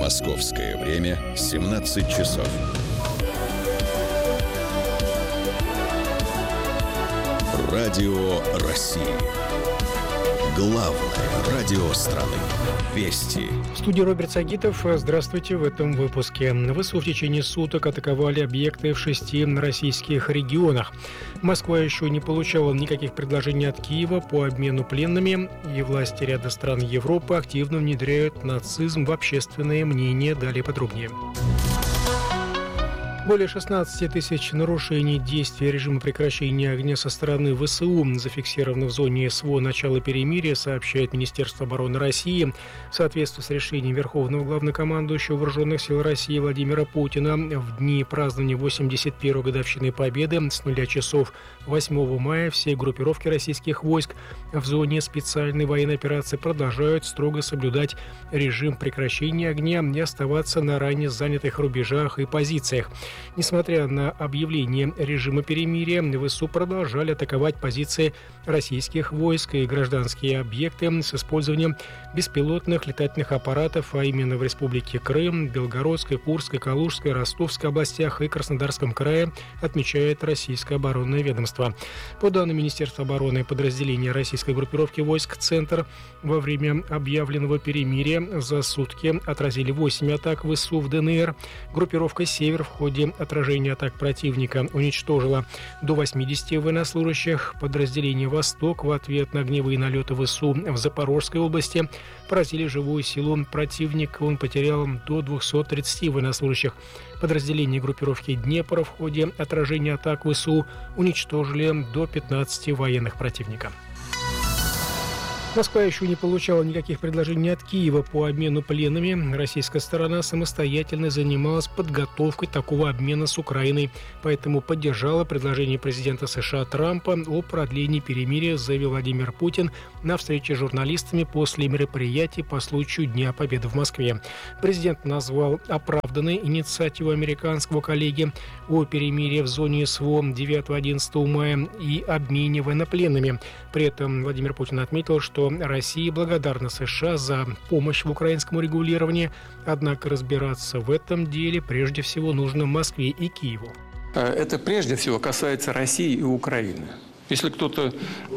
Московское время 17 часов. Радио России. Главное радио страны. Вести. В студии Роберт Сагитов. Здравствуйте. В этом выпуске. ВСУ в течение суток атаковали объекты в 6 российских регионах. Москва еще не получала никаких предложений от Киева по обмену пленными, и власти ряда стран Европы активно внедряют нацизм в общественное мнение. Далее подробнее. Более 16 тысяч нарушений действия режима прекращения огня со стороны ВСУ зафиксировано в зоне СВО начала перемирия, сообщает Министерство обороны России. В соответствии с решением Верховного Главнокомандующего Вооруженных сил России Владимира Путина в дни празднования 81-й годовщины Победы с 0 часов 8 мая все группировки российских войск в зоне специальной военной операции продолжают строго соблюдать режим прекращения огня и оставаться на ранее занятых рубежах и позициях. Несмотря на объявление режима перемирия, ВСУ продолжали атаковать позиции российских войск и гражданские объекты с использованием беспилотных летательных аппаратов, а именно в Республике Крым, Белгородской, Курской, Калужской, Ростовской областях и Краснодарском крае, отмечает Российское оборонное ведомство. По данным Министерства обороны, подразделения российской группировки войск «Центр» во время объявленного перемирия за сутки отразили 8 атак ВСУ в ДНР. Группировка «Север» в ходе отражения атак противника уничтожила до 80 военнослужащих. Подразделение «Восток» в ответ на огневые налеты ВСУ в Запорожской области поразили живую силу противника. Он потерял до 230 военнослужащих. Подразделение группировки «Днепр» в ходе отражения атак ВСУ уничтожили до 15 военных противника. Москва еще не получала никаких предложений от Киева по обмену пленными. Российская сторона самостоятельно занималась подготовкой такого обмена с Украиной, поэтому поддержала предложение президента США Трампа о продлении перемирия, заявил Владимир Путин на встрече с журналистами после мероприятия по случаю Дня Победы в Москве. Президент назвал оправданной инициативу американского коллеги о перемирии в зоне СВО 9-11 мая и обмене военнопленными. При этом Владимир Путин отметил, что Россия благодарна США за помощь в украинском регулировании, однако разбираться в этом деле прежде всего нужно Москве и Киеву. Это прежде всего касается России и Украины. Если кто-то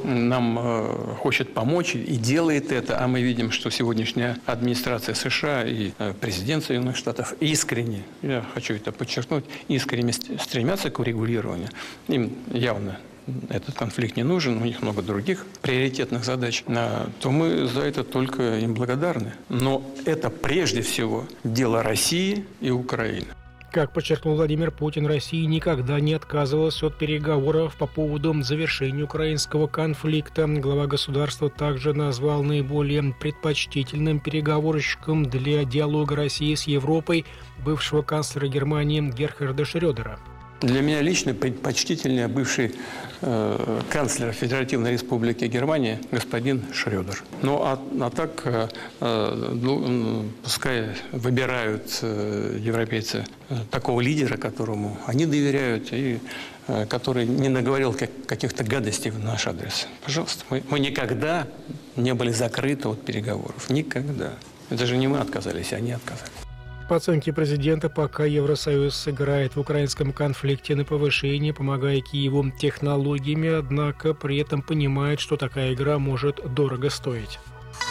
нам хочет помочь и делает это, а мы видим, что сегодняшняя администрация США и президент Соединенных Штатов искренне, я хочу это подчеркнуть, искренне стремятся к урегулированию, им явно этот конфликт не нужен, у них много других приоритетных задач, то мы за это только им благодарны. Но это прежде всего дело России и Украины. Как подчеркнул Владимир Путин, Россия никогда не отказывалась от переговоров по поводу завершения украинского конфликта. Глава государства также назвал наиболее предпочтительным переговорщиком для диалога России с Европой бывшего канцлера Германии Герхарда Шрёдера. Для меня лично предпочтительнее бывший канцлер Федеративной Республики Германия господин Шрёдер. Ну, а так, пускай выбирают европейцы такого лидера, которому они доверяют, и который не наговорил каких-то гадостей в наш адрес. Пожалуйста, мы никогда не были закрыты от переговоров. Никогда. Это же не мы отказались, они отказались. По оценке президента, пока Евросоюз сыграет в украинском конфликте на повышение, помогая Киеву технологиями, однако при этом понимает, что такая игра может дорого стоить.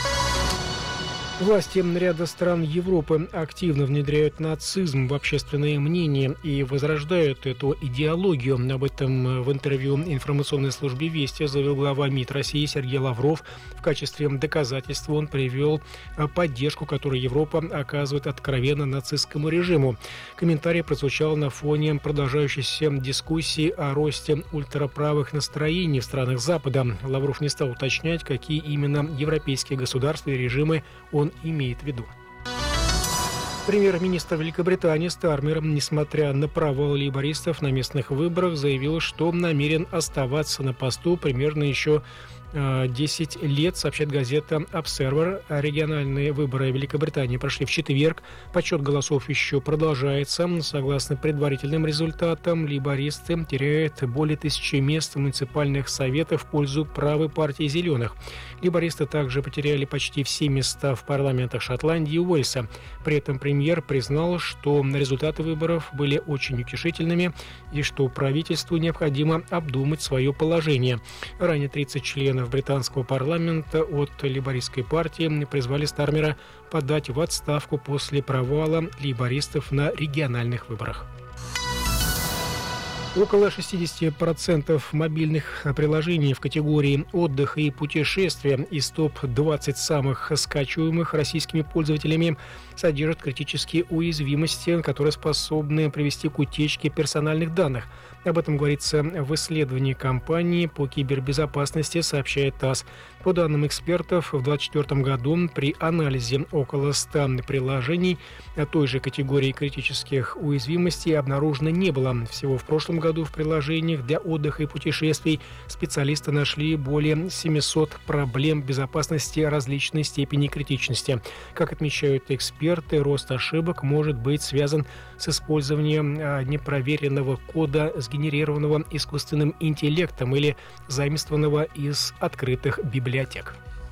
Власти ряда стран Европы активно внедряют нацизм в общественное мнение и возрождают эту идеологию. Об этом в интервью информационной службе «Вести» заявил глава МИД России Сергей Лавров. В качестве доказательства он привел поддержку, которую Европа оказывает откровенно нацистскому режиму. Комментарий прозвучал на фоне продолжающейся дискуссии о росте ультраправых настроений в странах Запада. Лавров не стал уточнять, какие именно европейские государства и режимы он имеет в виду. Премьер-министр Великобритании Стармер, несмотря на провал лейбористов на местных выборах, заявил, что намерен оставаться на посту примерно еще 10 лет, сообщает газета Observer. Региональные выборы Великобритании прошли в четверг. Подсчет голосов еще продолжается. Согласно предварительным результатам, лейбористы теряют более 1000 мест в муниципальных советах в пользу правой партии «Зеленых». Лейбористы также потеряли почти все места в парламентах Шотландии и Уэльса. При этом премьер признал, что результаты выборов были очень утешительными и что правительству необходимо обдумать свое положение. Ранее 30 членов британского парламента от лейбористской партии призвали Стармера подать в отставку после провала лейбористов на региональных выборах. Около 60% мобильных приложений в категории «Отдых и путешествия» из топ-20 самых скачиваемых российскими пользователями содержат критические уязвимости, которые способны привести к утечке персональных данных. Об этом говорится в исследовании компании по кибербезопасности, сообщает ТАСС. По данным экспертов, в 2024 году при анализе около 100 приложений той же категории критических уязвимостей обнаружено не было. Всего в прошлом году в приложениях для отдыха и путешествий специалисты нашли более 700 проблем безопасности различной степени критичности. Как отмечают эксперты, рост ошибок может быть связан с использованием непроверенного кода, сгенерированного искусственным интеллектом или заимствованного из открытых библиотек.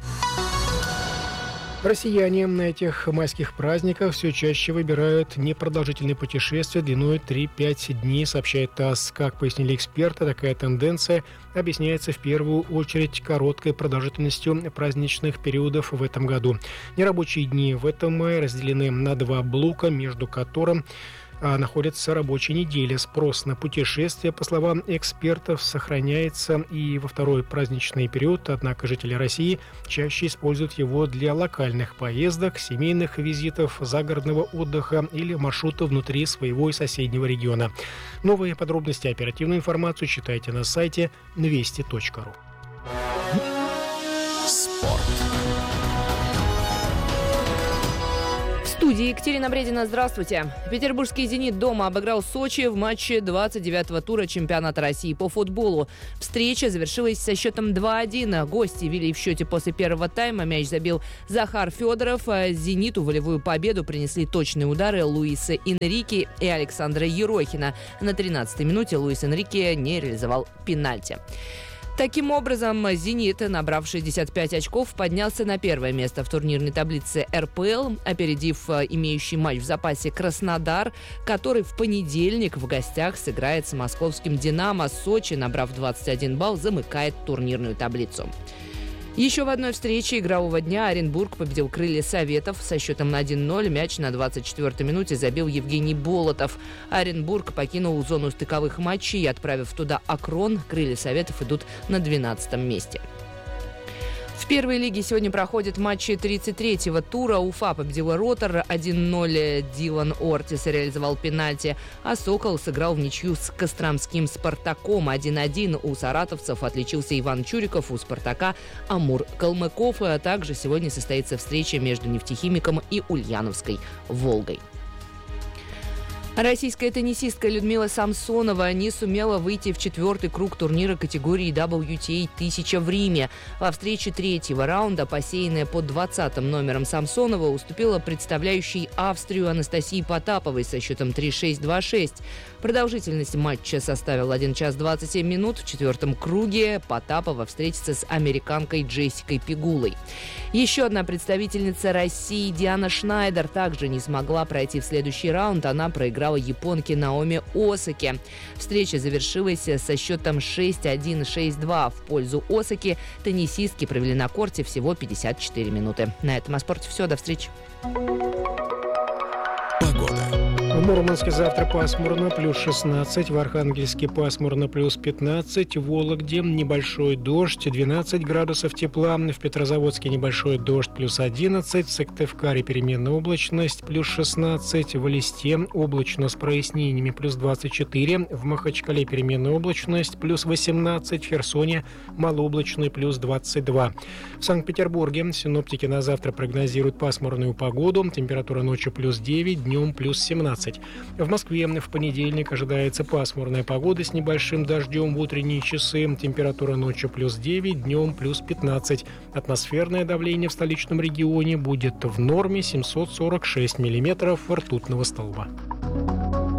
Россияне на этих майских праздниках все чаще выбирают непродолжительные путешествия длиной 3-5 дней, сообщает ТАСС. Как пояснили эксперты, такая тенденция объясняется в первую очередь короткой продолжительностью праздничных периодов в этом году. Нерабочие дни в этом мае разделены на 2 блока, между которым находятся рабочие недели. Спрос на путешествия, по словам экспертов, сохраняется и во второй праздничный период, однако жители России чаще используют его для локальных поездок, семейных визитов, загородного отдыха или маршрута внутри своего и соседнего региона. Новые подробности и оперативную информацию читайте на сайте вести.ру. Спорт. В студии Екатерина Бредина. Здравствуйте. Петербургский «Зенит» дома обыграл Сочи в матче 29-го тура чемпионата России по футболу. Встреча завершилась со счетом 2-1. Гости вели в счете после первого тайма. Мяч забил Захар Федоров. «Зениту» волевую победу принесли точные удары Луиса Энрике и Александра Ерохина. На 13-й минуте Луис Энрике не реализовал пенальти. Таким образом, «Зенит», набрав 65 очков, поднялся на первое место в турнирной таблице РПЛ, опередив имеющий матч в запасе Краснодар, который в понедельник в гостях сыграет с московским «Динамо». Сочи, набрав 21 балл, замыкает турнирную таблицу. Еще в одной встрече игрового дня Оренбург победил «Крылья Советов» со счетом 1-0. Мяч на 24-й минуте забил Евгений Болотов. Оренбург покинул зону стыковых матчей, отправив туда «Акрон». «Крылья Советов» идут на 12-м месте. В первой лиге сегодня проходят матчи 33-го тура. Уфа победила «Ротор» 1-0. Дилан Ортис реализовал пенальти, а «Сокол» сыграл в ничью с костромским «Спартаком» 1-1. У саратовцев отличился Иван Чуриков, у «Спартака» Амур Калмыков. А также сегодня состоится встреча между «Нефтехимиком» и Ульяновской «Волгой». Российская теннисистка Людмила Самсонова не сумела выйти в 4-й круг турнира категории WTA 1000 в Риме. Во встрече 3-го раунда посеянная под 20-м номером Самсонова уступила представляющей Австрию Анастасии Потаповой со счетом 3-6, 2-6. Продолжительность матча составила 1 час 27 минут. В 4-м круге Потапова встретится с американкой Джессикой Пегулой. Еще одна представительница России Диана Шнайдер также не смогла пройти в следующий раунд. Она проиграла японке Наоми Осаки. Встреча завершилась со счетом 6-1, 6-2 в пользу Осаки. Теннисистки провели на корте всего 54 минуты. На этом о спорте все. До встречи. Погода. В Мурманске завтра пасмурно, плюс 16, в Архангельске пасмурно, плюс 15, в Вологде небольшой дождь, 12 градусов тепла, в Петрозаводске небольшой дождь, плюс 11, в Сыктывкаре переменная облачность, плюс 16, в Элисте облачно с прояснениями, плюс 24, в Махачкале переменная облачность, плюс 18, в Херсоне малооблачный, плюс 22. В Санкт-Петербурге синоптики на завтра прогнозируют пасмурную погоду, температура ночью плюс 9, днем плюс 17. 5. В Москве в понедельник ожидается пасмурная погода с небольшим дождем в утренние часы. Температура ночью плюс 9, днем плюс 15. Атмосферное давление в столичном регионе будет в норме 746 миллиметров ртутного столба.